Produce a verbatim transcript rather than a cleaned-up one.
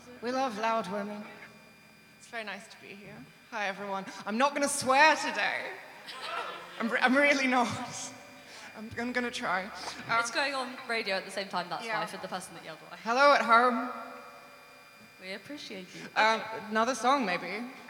We love loud women. It's very nice to be here. Hi, everyone. I'm not going to swear today. I'm, re- I'm really not. I'm, I'm going to try. Um, it's going on radio at the same time, that's yeah. why, for the person that yelled away. Hello at home. We appreciate you. Um, another song, maybe.